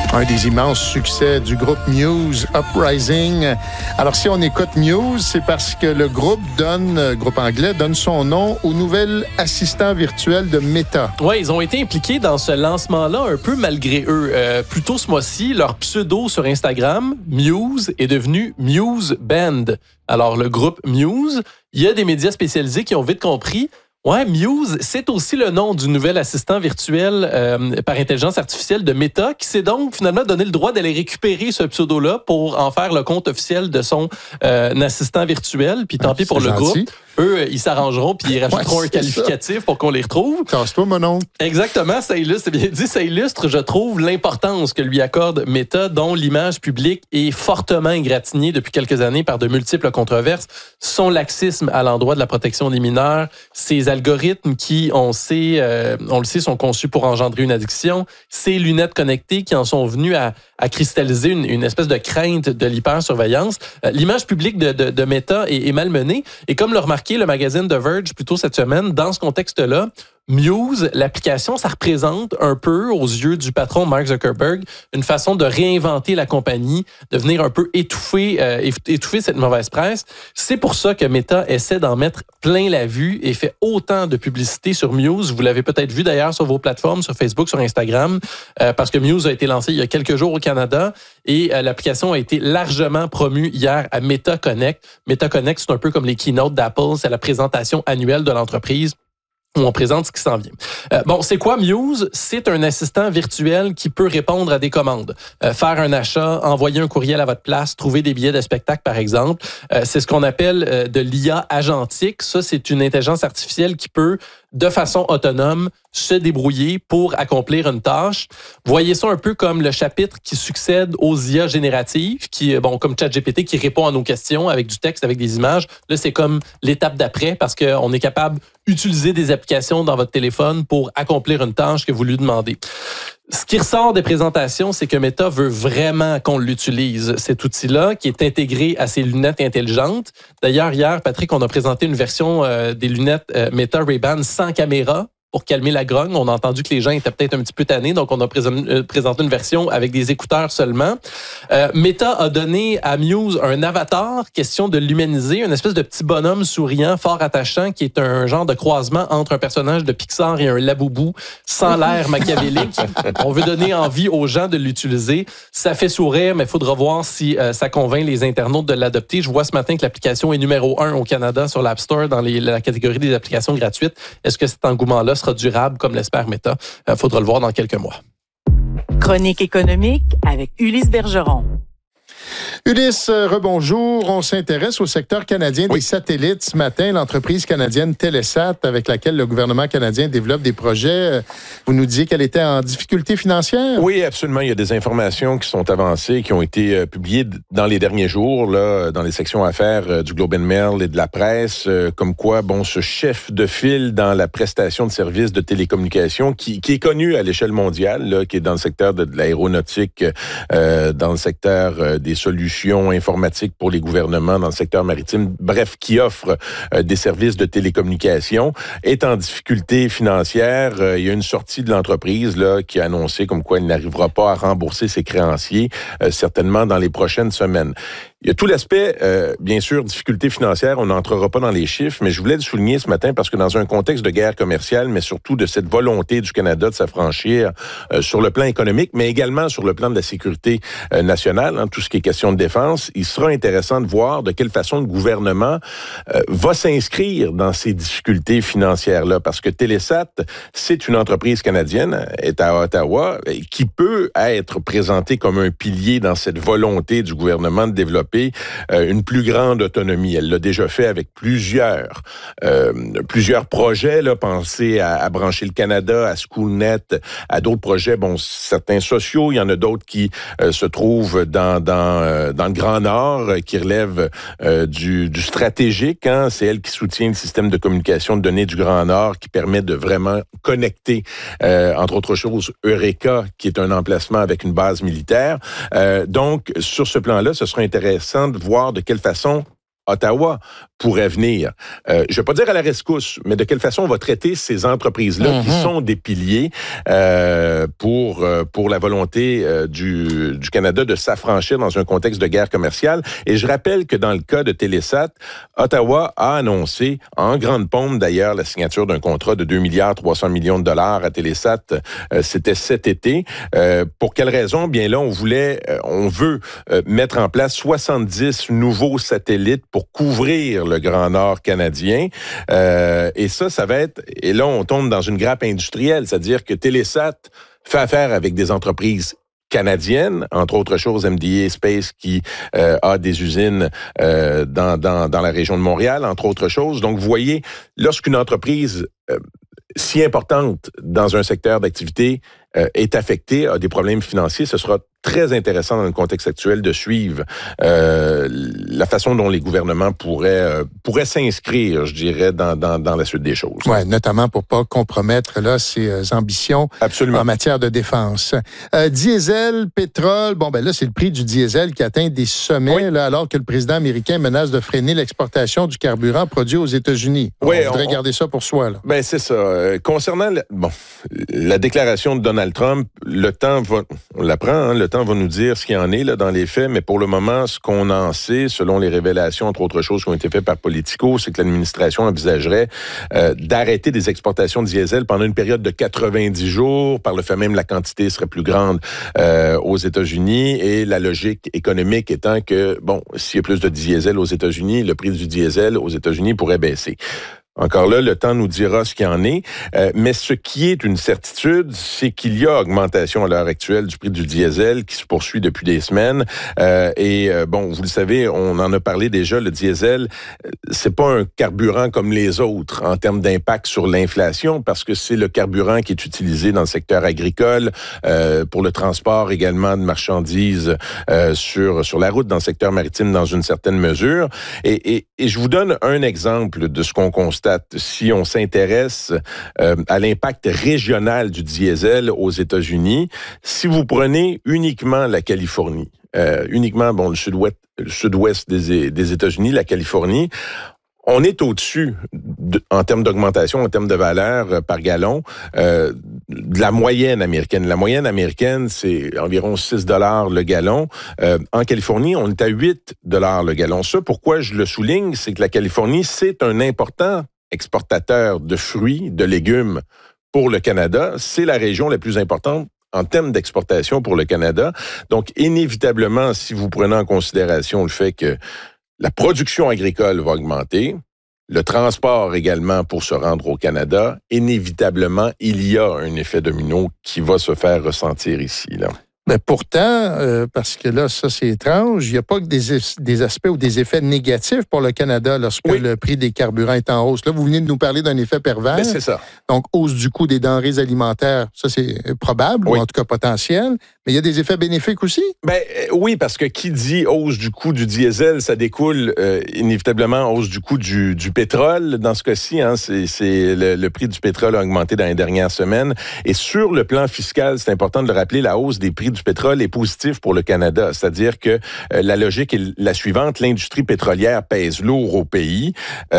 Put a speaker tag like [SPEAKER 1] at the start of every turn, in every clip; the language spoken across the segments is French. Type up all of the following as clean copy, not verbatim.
[SPEAKER 1] Un des immenses succès du groupe News, Uprising. Alors, si on écoute News, c'est parce que le groupe anglais, donne son nom au nouvel assistant virtuel de Meta.
[SPEAKER 2] Oui, ils ont été impliqués dans ce lancement-là un peu malgré eux. Plus tôt ce mois-ci, leur pseudo sur Instagram, Muse, est devenu Muse Band. Alors, le groupe Muse, il y a des médias spécialisés qui ont vite compris. Ouais, Muse, c'est aussi le nom du nouvel assistant virtuel par intelligence artificielle de Meta, qui s'est donc finalement donné le droit d'aller récupérer ce pseudo-là pour en faire le compte officiel de son assistant virtuel. Puis tant pis pour le groupe. Eux, ils s'arrangeront puis ils rajouteront un qualificatif pour qu'on les retrouve.
[SPEAKER 1] Casse-toi, mon oncle.
[SPEAKER 2] Exactement, ça illustre, c'est bien dit, ça illustre, je trouve, l'importance que lui accorde Meta, dont l'image publique est fortement égratignée depuis quelques années par de multiples controverses. Son laxisme à l'endroit de la protection des mineurs, ses algorithmes qui, on le sait, sont conçus pour engendrer une addiction, ses lunettes connectées qui en sont venues à cristalliser une espèce de crainte de l'hypersurveillance. L'image publique de Meta est malmenée. Et comme le remarquait le magazine The Verge plus tôt cette semaine, dans ce contexte-là, Muse, l'application, ça représente un peu, aux yeux du patron Mark Zuckerberg, une façon de réinventer la compagnie, de venir un peu étouffer cette mauvaise presse. C'est pour ça que Meta essaie d'en mettre plein la vue et fait autant de publicité sur Muse. Vous l'avez peut-être vu d'ailleurs sur vos plateformes, sur Facebook, sur Instagram, parce que Muse a été lancé il y a quelques jours au Canada et l'application a été largement promue hier à Meta Connect. Meta Connect, c'est un peu comme les keynotes d'Apple, c'est la présentation annuelle de l'entreprise où on présente ce qui s'en vient. C'est quoi Muse? C'est un assistant virtuel qui peut répondre à des commandes. Faire un achat, envoyer un courriel à votre place, trouver des billets de spectacle, par exemple. C'est ce qu'on appelle de l'IA agentique. Ça, c'est une intelligence artificielle qui peut, de façon autonome, se débrouiller pour accomplir une tâche. Voyez ça un peu comme le chapitre qui succède aux IA génératives, comme ChatGPT qui répond à nos questions avec du texte, avec des images. Là, c'est comme l'étape d'après parce qu'on est capable d'utiliser des applications dans votre téléphone pour accomplir une tâche que vous lui demandez. Ce qui ressort des présentations, c'est que Meta veut vraiment qu'on l'utilise, cet outil-là, qui est intégré à ses lunettes intelligentes. D'ailleurs, hier, Patrick, on a présenté une version des lunettes Meta Ray-Ban sans caméra pour calmer la grogne. On a entendu que les gens étaient peut-être un petit peu tannés, donc on a présenté une version avec des écouteurs seulement. Meta a donné à Muse un avatar, question de l'humaniser, une espèce de petit bonhomme souriant, fort attachant, qui est un genre de croisement entre un personnage de Pixar et un Laboubou, sans l'air machiavélique. On veut donner envie aux gens de l'utiliser. Ça fait sourire, mais il faudra voir si ça convainc les internautes de l'adopter. Je vois ce matin que l'application est numéro 1 au Canada sur l'App Store dans la catégorie des applications gratuites. Est-ce que cet engouement-là sera durable comme l'espère Meta? Faudra le voir dans quelques mois.
[SPEAKER 3] Chronique économique avec Ulysse Bergeron.
[SPEAKER 1] Ulysse, rebonjour. On s'intéresse au secteur canadien des satellites. Ce matin, l'entreprise canadienne Telesat, avec laquelle le gouvernement canadien développe des projets, vous nous disiez qu'elle était en difficulté financière?
[SPEAKER 4] Oui, absolument. Il y a des informations qui sont avancées, qui ont été publiées dans les derniers jours, là, dans les sections affaires du Globe and Mail et de la presse, comme quoi, ce chef de file dans la prestation de services de télécommunications, qui est connu à l'échelle mondiale, là, qui est dans le secteur de l'aéronautique, dans le secteur des solutions informatiques pour les gouvernements dans le secteur maritime, bref, qui offre des services de télécommunication, est en difficulté financière. Il y a une sortie de l'entreprise là qui a annoncé comme quoi il n'arrivera pas à rembourser ses créanciers, certainement dans les prochaines semaines. Il y a tout l'aspect, bien sûr, difficulté financière, on n'entrera pas dans les chiffres, mais je voulais le souligner ce matin parce que dans un contexte de guerre commerciale, mais surtout de cette volonté du Canada de s'affranchir sur le plan économique, mais également sur le plan de la sécurité nationale, tout ce qui est question de défense, il sera intéressant de voir de quelle façon le gouvernement va s'inscrire dans ces difficultés financières-là, parce que Telesat, c'est une entreprise canadienne, est à Ottawa, qui peut être présentée comme un pilier dans cette volonté du gouvernement de développer une plus grande autonomie. Elle l'a déjà fait avec plusieurs projets, là, pensez à Brancher le Canada, à SchoolNet, à d'autres projets, certains sociaux, il y en a d'autres qui se trouvent dans le Grand Nord, qui relèvent du stratégique. C'est elle qui soutient le système de communication de données du Grand Nord, qui permet de vraiment connecter, entre autres choses, Eureka, qui est un emplacement avec une base militaire. Donc, sur ce plan-là, ce sera intéressant de voir de quelle façon Ottawa pourrait venir. Je ne vais pas dire à la rescousse, mais de quelle façon on va traiter ces entreprises-là qui sont des piliers pour la volonté du Canada de s'affranchir dans un contexte de guerre commerciale. Et je rappelle que dans le cas de Télésat, Ottawa a annoncé, en grande pompe d'ailleurs, la signature d'un contrat de 2,3 milliards à Télésat. C'était cet été. Pour quelle raison? Bien là, on veut mettre en place 70 nouveaux satellites pour couvrir le Grand Nord canadien. Et ça va être... Et là, on tombe dans une grappe industrielle, c'est-à-dire que Télésat fait affaire avec des entreprises canadiennes, entre autres choses, MDA Space qui a des usines dans la région de Montréal, entre autres choses. Donc, vous voyez, lorsqu'une entreprise si importante dans un secteur d'activité est affectée, a des problèmes financiers, ce sera très intéressant dans le contexte actuel de suivre la façon dont les gouvernements pourraient s'inscrire, je dirais, dans la suite des choses.
[SPEAKER 1] Oui, notamment pour pas compromettre là ses ambitions en matière de défense. Diesel, pétrole, là, c'est le prix du diesel qui atteint des sommets là, alors que le président américain menace de freiner l'exportation du carburant produit aux États-Unis. On voudrait garder ça pour soi. Là.
[SPEAKER 4] Ben, c'est ça. Concernant la déclaration de Donald Trump, le temps va... On l'apprend, le temps va nous dire ce qu'il y en est là, dans les faits, mais pour le moment, ce qu'on en sait, selon les révélations, entre autres choses qui ont été faites par Politico, c'est que l'administration envisagerait d'arrêter des exportations de diesel pendant une période de 90 jours. Par le fait même, la quantité serait plus grande aux États-Unis et la logique économique étant que, s'il y a plus de diesel aux États-Unis, le prix du diesel aux États-Unis pourrait baisser. Encore là, le temps nous dira ce qu'il y en est. Mais ce qui est une certitude, c'est qu'il y a augmentation à l'heure actuelle du prix du diesel qui se poursuit depuis des semaines. Vous le savez, on en a parlé déjà, le diesel, c'est pas un carburant comme les autres en termes d'impact sur l'inflation parce que c'est le carburant qui est utilisé dans le secteur agricole, pour le transport également de marchandises sur la route, dans le secteur maritime dans une certaine mesure. Et je vous donne un exemple de ce qu'on constate. Si on s'intéresse à l'impact régional du diesel aux États-Unis, si vous prenez uniquement la Californie, le sud-ouest des États-Unis, la Californie, on est au-dessus, en termes d'augmentation, en termes de valeur par gallon, de la moyenne américaine. La moyenne américaine, c'est environ 6 $ le gallon. En Californie, on est à 8 $ le gallon. Ça, pourquoi je le souligne, c'est que la Californie, c'est un important exportateur de fruits, de légumes pour le Canada. C'est la région la plus importante en termes d'exportation pour le Canada. Donc, inévitablement, si vous prenez en considération le fait que la production agricole va augmenter, le transport également pour se rendre au Canada, inévitablement, il y a un effet domino qui va se faire ressentir ici, là.
[SPEAKER 1] Mais pourtant, parce que là, ça, c'est étrange, il n'y a pas que des aspects ou des effets négatifs pour le Canada lorsque le prix des carburants est en hausse. Là, vous venez de nous parler d'un effet pervers.
[SPEAKER 4] Ben, c'est ça.
[SPEAKER 1] Donc, hausse du coût des denrées alimentaires, ça, c'est probable, ou en tout cas potentiel. Mais il y a des effets bénéfiques aussi?
[SPEAKER 4] Ben oui, parce que qui dit hausse du coût du diesel, ça découle inévitablement hausse du coût du pétrole. Dans ce cas-ci, c'est le prix du pétrole a augmenté dans les dernières semaines. Et sur le plan fiscal, c'est important de le rappeler, la hausse des prix du pétrole est positive pour le Canada. C'est-à-dire que la logique est la suivante, l'industrie pétrolière pèse lourd au pays.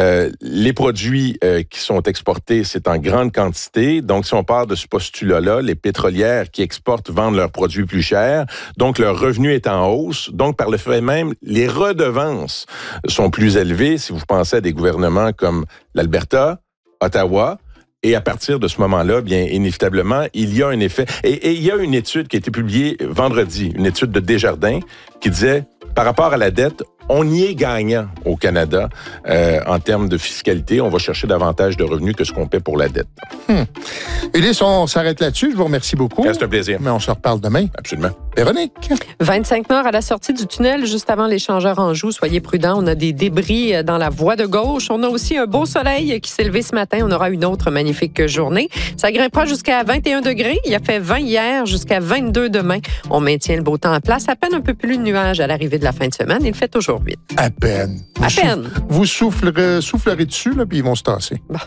[SPEAKER 4] Les produits qui sont exportés, c'est en grande quantité. Donc, si on part de ce postulat-là, les pétrolières qui exportent vendent leurs produits plus cher, donc leur revenu est en hausse. Donc, par le fait même, les redevances sont plus élevées si vous pensez à des gouvernements comme l'Alberta, Ottawa. Et à partir de ce moment-là, bien, inévitablement, il y a un effet. Et il y a une étude qui a été publiée vendredi, une étude de Desjardins, qui disait, par rapport à la dette, on y est gagnant au Canada en termes de fiscalité. On va chercher davantage de revenus que ce qu'on paie pour la dette.
[SPEAKER 1] Ulysse, on s'arrête là-dessus. Je vous remercie beaucoup.
[SPEAKER 4] C'est un plaisir.
[SPEAKER 1] Mais on se reparle demain.
[SPEAKER 4] Absolument.
[SPEAKER 1] Véronique.
[SPEAKER 5] 25 morts à la sortie du tunnel juste avant l'échangeur Anjou. Soyez prudents. On a des débris dans la voie de gauche. On a aussi un beau soleil qui s'est levé ce matin. On aura une autre magnifique journée. Ça grimpera jusqu'à 21 degrés. Il a fait 20 hier, jusqu'à 22 demain. On maintient le beau temps en place. À peine un peu plus de nuages à l'arrivée de la fin de semaine. Il fait toujours 8.
[SPEAKER 1] À peine. Vous soufflerez dessus, là, puis ils vont se tasser.
[SPEAKER 5] Bon.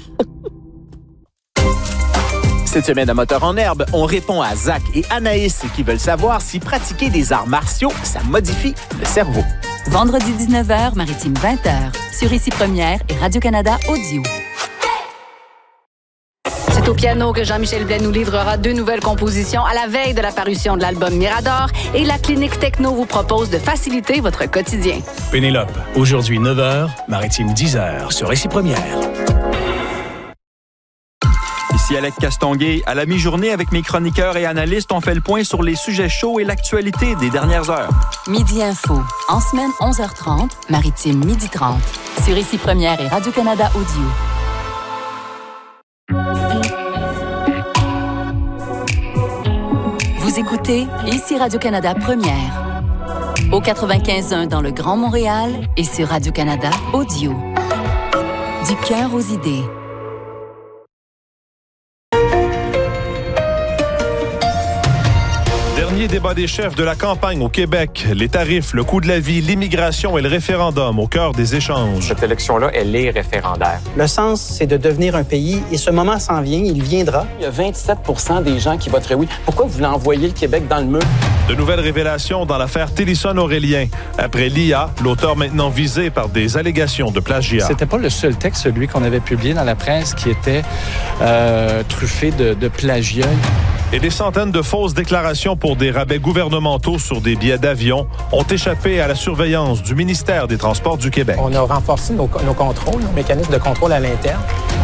[SPEAKER 6] Cette semaine à Moteur en herbe, on répond à Zach et Anaïs qui veulent savoir si pratiquer des arts martiaux, ça modifie le cerveau.
[SPEAKER 7] Vendredi 19h, Maritime 20h. Sur Ici Première et Radio-Canada Audio.
[SPEAKER 8] C'est au piano que Jean-Michel Blais nous livrera 2 nouvelles compositions à la veille de la parution de l'album Mirador et la Clinique Techno vous propose de faciliter votre quotidien.
[SPEAKER 9] Pénélope, aujourd'hui 9h, Maritime 10h sur Ici Première.
[SPEAKER 10] Ici Alec Castonguay. À la mi-journée, avec mes chroniqueurs et analystes, on fait le point sur les sujets chauds et l'actualité des dernières heures.
[SPEAKER 7] Midi Info. En semaine, 11h30, Maritime 12h30. Sur Ici Première et Radio-Canada Audio. Vous écoutez Ici Radio-Canada Première. Au 95.1 dans le Grand Montréal et sur Radio-Canada Audio. Du cœur aux idées.
[SPEAKER 11] Dernier débat des chefs de la campagne au Québec. Les tarifs, le coût de la vie, l'immigration et le référendum au cœur des échanges.
[SPEAKER 12] Cette élection-là, elle est référendaire.
[SPEAKER 13] Le sens, c'est de devenir un pays et ce moment s'en vient, il viendra.
[SPEAKER 14] Il y a 27 % des gens qui voteraient oui. Pourquoi vous voulez envoyer le Québec dans le mur?
[SPEAKER 11] De nouvelles révélations dans l'affaire Télisson-Aurélien. Après l'IA, l'auteur maintenant visé par des allégations de plagiat.
[SPEAKER 15] C'était pas le seul texte, celui qu'on avait publié dans la presse, qui était truffé de plagiat.
[SPEAKER 11] Et des centaines de fausses déclarations pour des rabais gouvernementaux sur des billets d'avion ont échappé à la surveillance du ministère des Transports du Québec.
[SPEAKER 13] On a renforcé nos contrôles, nos mécanismes de contrôle à l'interne.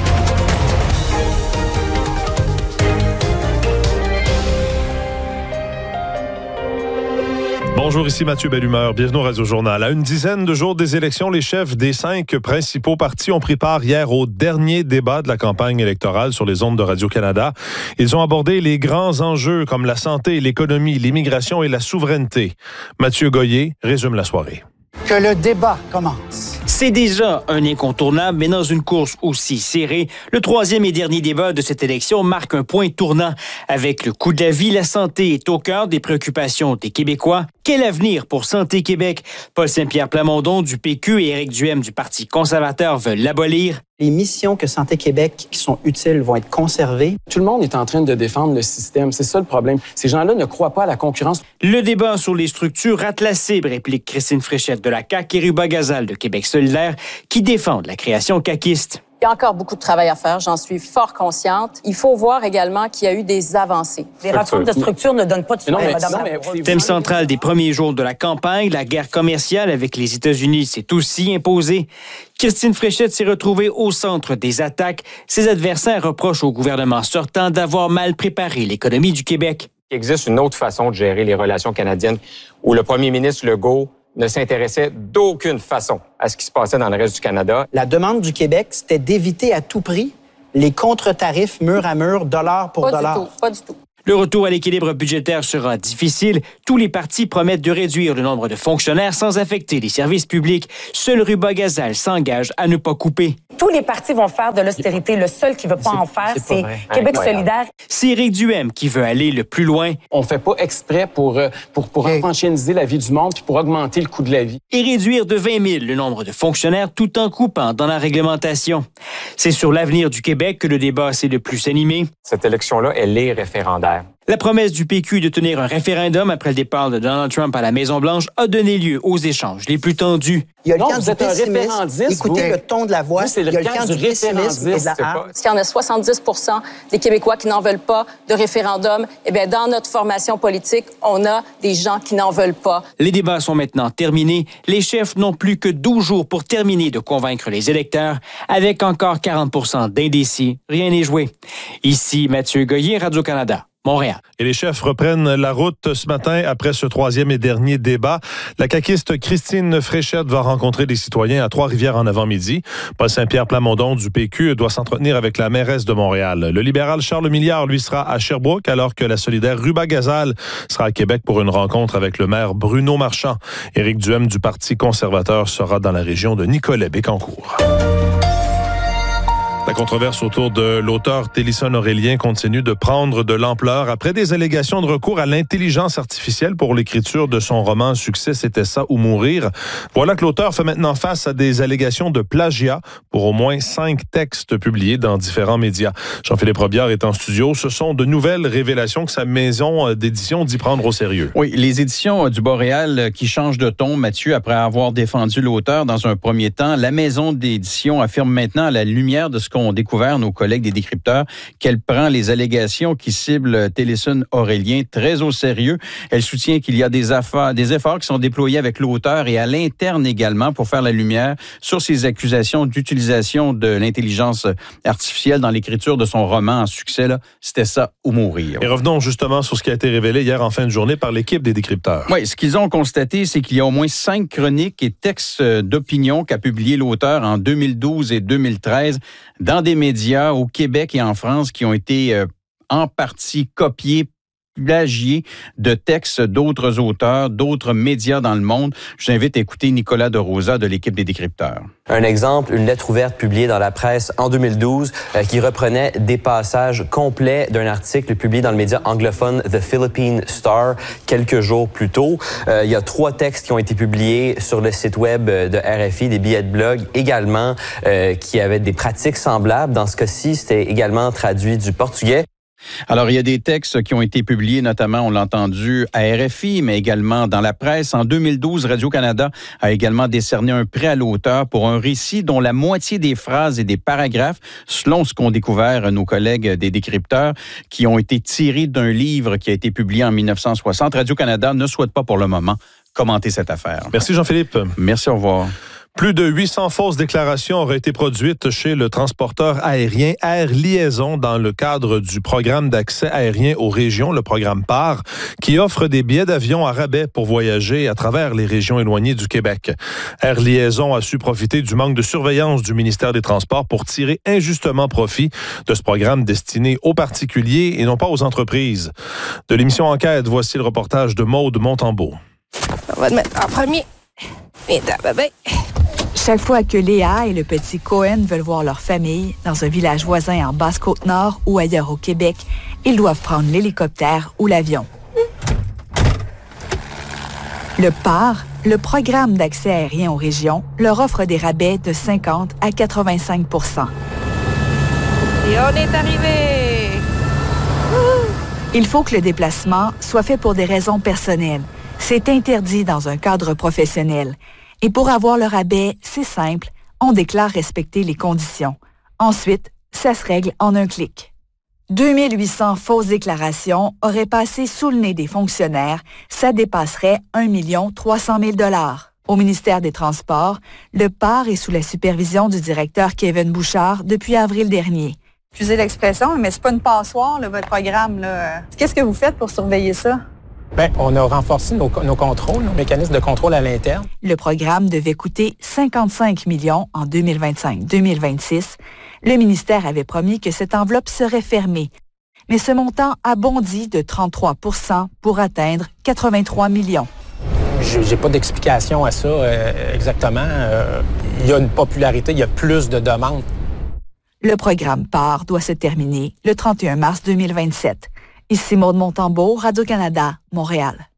[SPEAKER 11] Bonjour, ici Mathieu Bellumeur. Bienvenue au Radio-Journal. À une dizaine de jours des élections, les chefs des 5 principaux partis ont pris part hier au dernier débat de la campagne électorale sur les ondes de Radio-Canada. Ils ont abordé les grands enjeux comme la santé, l'économie, l'immigration et la souveraineté. Mathieu Goyer résume la soirée.
[SPEAKER 13] Que le débat commence.
[SPEAKER 16] C'est déjà un incontournable, mais dans une course aussi serrée, le 3e et dernier débat de cette élection marque un point tournant. Avec le coût de la vie, la santé est au cœur des préoccupations des Québécois. Quel avenir pour Santé Québec? Paul Saint-Pierre Plamondon du PQ et Éric Duhem du Parti conservateur veulent l'abolir.
[SPEAKER 13] Les missions que Santé Québec qui sont utiles vont être conservées.
[SPEAKER 14] Tout le monde est en train de défendre le système. C'est ça le problème. Ces gens-là ne croient pas à la concurrence.
[SPEAKER 16] Le débat sur les structures rate la cible, réplique Christine Fréchette de la CAQ et Ruba Gazal de Québec solidaire, qui défendent la création caquiste.
[SPEAKER 17] Il y a encore beaucoup de travail à faire, j'en suis fort consciente. Il faut voir également qu'il y a eu des avancées.
[SPEAKER 18] Les réformes de structure ne donnent pas de soutien, madame.
[SPEAKER 16] Thème central des premiers jours de la campagne, la guerre commerciale avec les États-Unis s'est aussi imposée. Christine Fréchette s'est retrouvée au centre des attaques. Ses adversaires reprochent au gouvernement sortant d'avoir mal préparé l'économie du Québec.
[SPEAKER 12] Il existe une autre façon de gérer les relations canadiennes où le premier ministre Legault ne s'intéressait d'aucune façon à ce qui se passait dans le reste du Canada.
[SPEAKER 13] La demande du Québec, c'était d'éviter à tout prix les contre-tarifs mur à mur, dollar pour dollar.
[SPEAKER 17] Pas du tout.
[SPEAKER 16] Le retour à l'équilibre budgétaire sera difficile. Tous les partis promettent de réduire le nombre de fonctionnaires sans affecter les services publics. Seul Ruba Gazal s'engage à ne pas couper.
[SPEAKER 18] Tous les partis vont faire de l'austérité. Le seul qui ne veut pas en faire, c'est Québec solidaire.
[SPEAKER 16] C'est Éric Duhem qui veut aller le plus loin.
[SPEAKER 14] On fait pas exprès pour enfantiniser la vie du monde puis pour augmenter le coût de la vie.
[SPEAKER 16] Et réduire de 20 000 le nombre de fonctionnaires tout en coupant dans la réglementation. C'est sur l'avenir du Québec que le débat s'est le plus animé.
[SPEAKER 12] Cette élection-là, elle est référendaire.
[SPEAKER 16] La promesse du PQ de tenir un référendum après le départ de Donald Trump à la Maison-Blanche a donné lieu aux échanges les plus tendus.
[SPEAKER 13] Il y a le camp du pessimisme. Écoutez le ton de la voix.
[SPEAKER 14] Il y a le camp du pessimisme et de la haine.
[SPEAKER 17] S'il y en a 70 % des Québécois qui n'en veulent pas de référendum, eh bien, dans notre formation politique, on a des gens qui n'en veulent pas.
[SPEAKER 16] Les débats sont maintenant terminés. Les chefs n'ont plus que 12 jours pour terminer de convaincre les électeurs. Avec encore 40 % d'indécis, rien n'est joué. Ici Mathieu Goyer, Radio-Canada. Montréal.
[SPEAKER 11] Et les chefs reprennent la route ce matin après ce 3e et dernier débat. La caquiste Christine Fréchette va rencontrer des citoyens à Trois-Rivières en avant-midi. Paul Saint-Pierre Plamondon du PQ doit s'entretenir avec la mairesse de Montréal. Le libéral Charles Milliard, lui, sera à Sherbrooke, alors que la solidaire Ruba Gazal sera à Québec pour une rencontre avec le maire Bruno Marchand. Éric Duhem du Parti conservateur sera dans la région de Nicolet-Bécancour. La controverse autour de l'auteur Télisson Aurélien continue de prendre de l'ampleur après des allégations de recours à l'intelligence artificielle pour l'écriture de son roman Succès, c'était ça ou mourir. Voilà que l'auteur fait maintenant face à des allégations de plagiat pour au moins 5 textes publiés dans différents médias. Jean-Philippe Robillard est en studio. Ce sont de nouvelles révélations que sa maison d'édition dit prendre au sérieux.
[SPEAKER 19] Oui, les éditions du Boréal qui changent de ton, Mathieu, après avoir défendu l'auteur dans un premier temps. La maison d'édition affirme maintenant, à la lumière de ce qu'ont découvert nos collègues des décrypteurs, qu'elle prend les allégations qui ciblent Télisson Aurélien très au sérieux. Elle soutient qu'il y a des efforts qui sont déployés avec l'auteur et à l'interne également pour faire la lumière sur ces accusations d'utilisation de l'intelligence artificielle dans l'écriture de son roman en succès. Là, c'était ça ou mourir.
[SPEAKER 11] Et revenons justement sur ce qui a été révélé hier en fin de journée par l'équipe des décrypteurs.
[SPEAKER 19] Oui, ce qu'ils ont constaté, c'est qu'il y a au moins 5 chroniques et textes d'opinion qu'a publié l'auteur en 2012 et 2013 dans des médias au Québec et en France qui ont été en partie copiés, plagiés de textes d'autres auteurs, d'autres médias dans le monde. Je vous invite à écouter Nicolas de Rosa de l'équipe des décrypteurs.
[SPEAKER 20] Un exemple, une lettre ouverte publiée dans la presse en 2012 qui reprenait des passages complets d'un article publié dans le média anglophone The Philippine Star quelques jours plus tôt. Il y a 3 textes qui ont été publiés sur le site web de RFI, des billets de blog également qui avaient des pratiques semblables. Dans ce cas-ci, c'était également traduit du portugais.
[SPEAKER 19] Alors, il y a des textes qui ont été publiés, notamment, on l'a entendu, à RFI, mais également dans la presse. En 2012, Radio-Canada a également décerné un prix à l'auteur pour un récit dont la moitié des phrases et des paragraphes, selon ce qu'ont découvert nos collègues des décrypteurs, qui ont été tirés d'un livre qui a été publié en 1960. Radio-Canada ne souhaite pas pour le moment commenter cette affaire.
[SPEAKER 11] Merci Jean-Philippe.
[SPEAKER 19] Merci, au revoir.
[SPEAKER 11] Plus de 800 fausses déclarations auraient été produites chez le transporteur aérien Air Liaison dans le cadre du programme d'accès aérien aux régions, le programme PAR, qui offre des billets d'avion à rabais pour voyager à travers les régions éloignées du Québec. Air Liaison a su profiter du manque de surveillance du ministère des Transports pour tirer injustement profit de ce programme destiné aux particuliers et non pas aux entreprises. De l'émission Enquête, voici le reportage de Maude Montembeault.
[SPEAKER 21] On va te mettre en premier. Et bébé.
[SPEAKER 22] Chaque fois que Léa et le petit Cohen veulent voir leur famille dans un village voisin en Basse-Côte-Nord ou ailleurs au Québec, ils doivent prendre l'hélicoptère ou l'avion. Le PAR, le programme d'accès aérien aux régions, leur offre des rabais de 50 à 85 %.
[SPEAKER 21] Et on est arrivé!
[SPEAKER 22] Il faut que le déplacement soit fait pour des raisons personnelles. C'est interdit dans un cadre professionnel. Et pour avoir le rabais, c'est simple, on déclare respecter les conditions. Ensuite, ça se règle en un clic. 2800 fausses déclarations auraient passé sous le nez des fonctionnaires, ça dépasserait 1 300 000 $. Au ministère des Transports, le PAR est sous la supervision du directeur Kevin Bouchard depuis avril dernier.
[SPEAKER 21] Excusez l'expression, mais c'est pas une passoire, là, votre programme, là. Qu'est-ce que vous faites pour surveiller ça?
[SPEAKER 14] Bien, on a renforcé nos contrôles, nos mécanismes de contrôle à l'interne.
[SPEAKER 22] Le programme devait coûter 55 millions en 2025-2026. Le ministère avait promis que cette enveloppe serait fermée. Mais ce montant a bondi de 33 % pour atteindre 83 millions.
[SPEAKER 14] J'ai pas d'explication à ça exactement. Il y a une popularité, il y a plus de demandes.
[SPEAKER 22] Le programme PAR doit se terminer le 31 mars 2027. Ici Maude Montembeault, Radio-Canada, Montréal.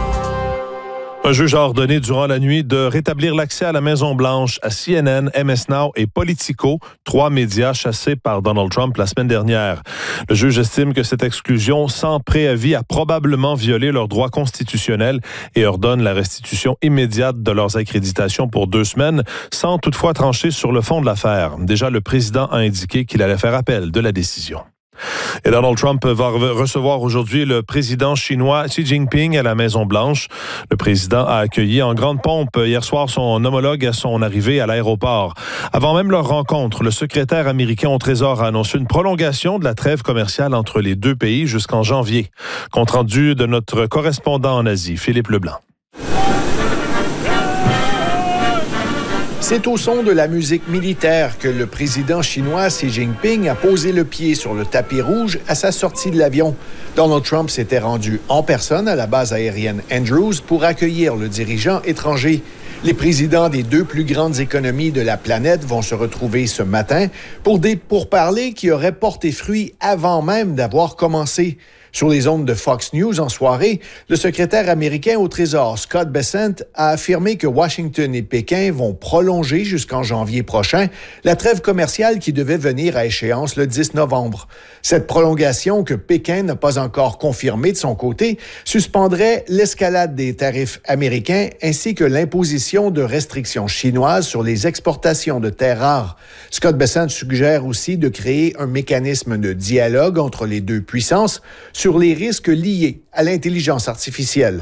[SPEAKER 11] Un juge a ordonné durant la nuit de rétablir l'accès à la Maison-Blanche à CNN, MS Now et Politico, 3 médias chassés par Donald Trump la semaine dernière. Le juge estime que cette exclusion sans préavis a probablement violé leurs droits constitutionnels et ordonne la restitution immédiate de leurs accréditations pour 2 semaines, sans toutefois trancher sur le fond de l'affaire. Déjà, le président a indiqué qu'il allait faire appel de la décision. Et Donald Trump va recevoir aujourd'hui le président chinois Xi Jinping à la Maison-Blanche. Le président a accueilli en grande pompe hier soir son homologue à son arrivée à l'aéroport. Avant même leur rencontre, le secrétaire américain au Trésor a annoncé une prolongation de la trêve commerciale entre les 2 pays jusqu'en janvier. Compte rendu de notre correspondant en Asie, Philippe Leblanc.
[SPEAKER 23] C'est au son de la musique militaire que le président chinois Xi Jinping a posé le pied sur le tapis rouge à sa sortie de l'avion. Donald Trump s'était rendu en personne à la base aérienne Andrews pour accueillir le dirigeant étranger. Les présidents des deux plus grandes économies de la planète vont se retrouver ce matin pour des pourparlers qui auraient porté fruit avant même d'avoir commencé. Sur les ondes de Fox News en soirée, le secrétaire américain au Trésor, Scott Bessent, a affirmé que Washington et Pékin vont prolonger jusqu'en janvier prochain la trêve commerciale qui devait venir à échéance le 10 novembre. Cette prolongation, que Pékin n'a pas encore confirmée de son côté, suspendrait l'escalade des tarifs américains ainsi que l'imposition de restrictions chinoises sur les exportations de terres rares. Scott Bessent suggère aussi de créer un mécanisme de dialogue entre les deux puissances sur les risques liés à l'intelligence artificielle.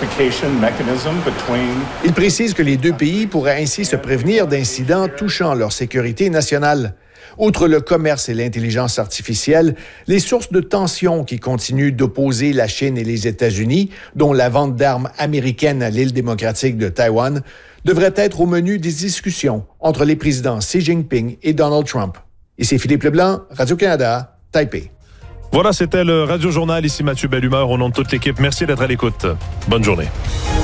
[SPEAKER 23] Il précise que les deux pays pourraient ainsi se prévenir d'incidents touchant leur sécurité nationale. Outre le commerce et l'intelligence artificielle, les sources de tensions qui continuent d'opposer la Chine et les États-Unis, dont la vente d'armes américaines à l'île démocratique de Taïwan, devraient être au menu des discussions entre les présidents Xi Jinping et Donald Trump. Ici Philippe Leblanc, Radio-Canada, Taipei.
[SPEAKER 11] Voilà, c'était le Radio Journal. Ici Mathieu Bellumeur, au nom de toute l'équipe. Merci d'être à l'écoute. Bonne journée.